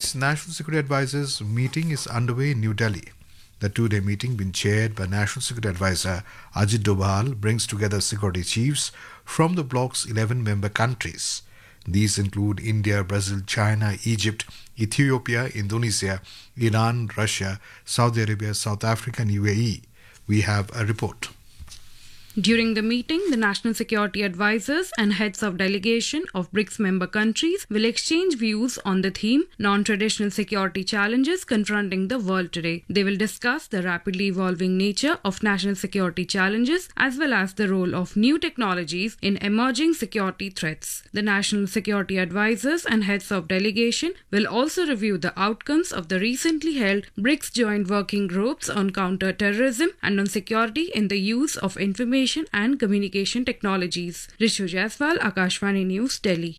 BRICS National Security Advisors meeting is underway in New Delhi. The two-day meeting, being chaired by National Security Advisor Ajit Doval, brings together security chiefs from the bloc's 11 member countries. These include India, Brazil, China, Egypt, Ethiopia, Indonesia, Iran, Russia, Saudi Arabia, South Africa and UAE. We have a report. During the meeting, the national security advisors and heads of delegation of BRICS member countries will exchange views on the theme Non-Traditional Security Challenges Confronting the World Today. They will discuss the rapidly evolving nature of national security challenges as well as the role of new technologies in emerging security threats. The national security advisors and heads of delegation will also review the outcomes of the recently held BRICS joint working groups on counter-terrorism and on security in the use of information and communication technologies. Rishu Jaiswal, Akashvani News, Delhi.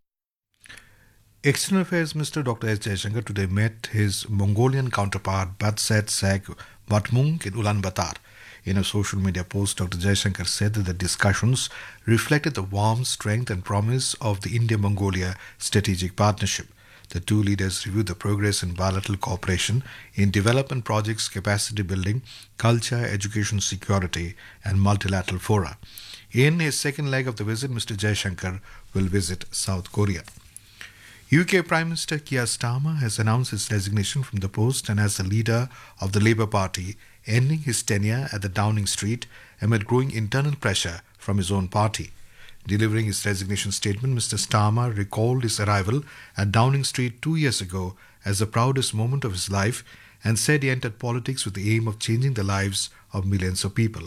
External Affairs Minister Dr. S. Jaishankar today met his Mongolian counterpart Badset Seg Watmung in Ulaanbaatar. In a social media post, Dr. Jaishankar said that the discussions reflected the warmth, strength and promise of the India-Mongolia strategic partnership. The two leaders reviewed the progress in bilateral cooperation in development projects, capacity building, culture, education, security, and multilateral fora. In his second leg of the visit, Mr. Jaishankar will visit South Korea. UK Prime Minister Keir Starmer has announced his resignation from the post and as the leader of the Labour Party, ending his tenure at the Downing Street amid growing internal pressure from his own party. Delivering his resignation statement, Mr. Starmer recalled his arrival at Downing Street 2 years ago as the proudest moment of his life and said he entered politics with the aim of changing the lives of millions of people.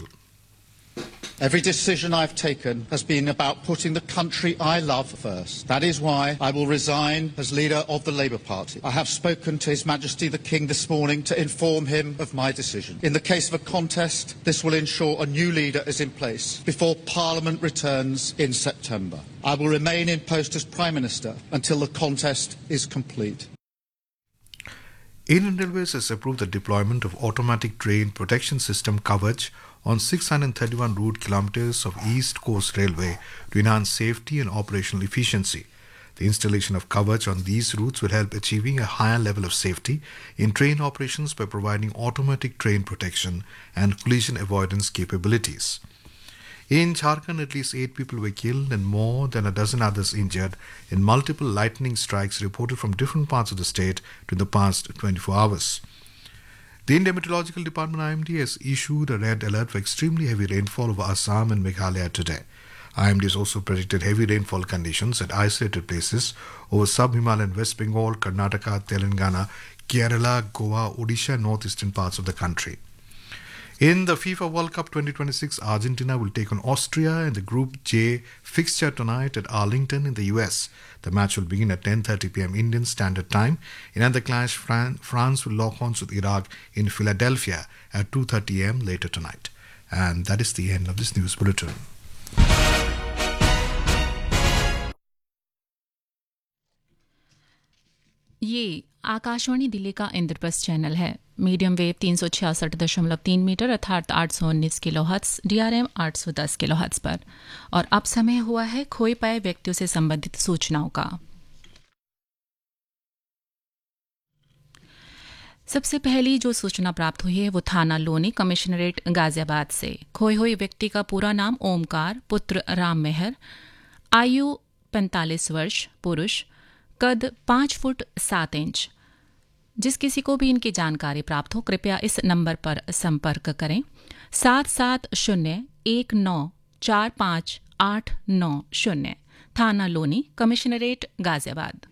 Every decision I've taken has been about putting the country I love first. That is why I will resign as leader of the Labour Party. I have spoken to His Majesty the King this morning to inform him of my decision. In the case of a contest, this will ensure a new leader is in place before Parliament returns in September. I will remain in post as Prime Minister until the contest is complete. Indian Railways has approved the deployment of automatic train protection system Kavach on 631 route kilometres of East Coast Railway to enhance safety and operational efficiency. The installation of Kavach on these routes will help achieving a higher level of safety in train operations by providing automatic train protection and collision avoidance capabilities. In Jharkhand, at least 8 people were killed and more than a dozen others injured in multiple lightning strikes reported from different parts of the state in the past 24 hours. The India Meteorological Department IMD has issued a red alert for extremely heavy rainfall over Assam and Meghalaya today. IMD has also predicted heavy rainfall conditions at isolated places over sub-Himalayan West Bengal, Karnataka, Telangana, Kerala, Goa, Odisha and northeastern parts of the country. In the FIFA World Cup 2026, Argentina will take on Austria in the Group J fixture tonight at Arlington in the US. The match will begin at 10:30 p.m. Indian Standard Time. In another clash, France will lock horns with Iraq in Philadelphia at 2:30 a.m. later tonight. And that is the end of this news bulletin. ये आकाशवाणी दिल्ली का Indraprastha channel है। Medium wave 366.3 metre अर्थात 819 kilohertz, DRM 810 kilohertz पर। और अब समय हुआ है खोए पाए व्यक्तियों से संबंधित सूचनाओं का। सबसे पहली जो सूचना प्राप्त हुई है वो थाना लोनी कमिश्नरेट गाजियाबाद से। खोए हुए व्यक्ति का पूरा नाम ओमकार पुत्र राम मेहर, आयु 45 वर्ष, पुरुष, कद 5 फुट 7 इंच। जिस किसी को भी इनकी जानकारी प्राप्त हो कृपया इस नंबर पर संपर्क करें 7701945890, थाना लोनी कमिश्नरेट गाजियाबाद।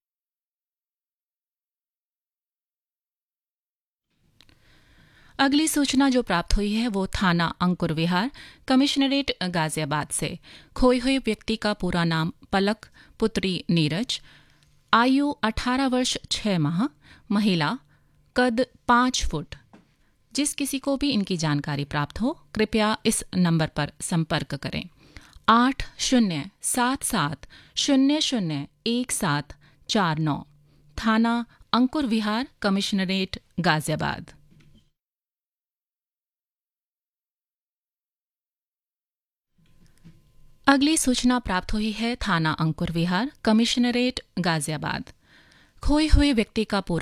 अगली सूचना जो प्राप्त हुई है वो थाना अंकुर विहार कमिश्नरेट गाजियाबाद से। खोए हुए व्यक्ति का पूरा नाम पलक पुत्री नीरज, आयु 18 वर्ष 6 माह, महिला, कद 5 फुट। जिस किसी को भी इनकी जानकारी प्राप्त हो कृपया इस नंबर पर संपर्क करें 8077001749, थाना अंकुर विहार कमिश्नरेट गाजियाबाद। अगली सूचना प्राप्त हुई है थाना अंकुर विहार कमिश्नरेट गाजियाबाद। खोए हुए व्यक्ति का पूरा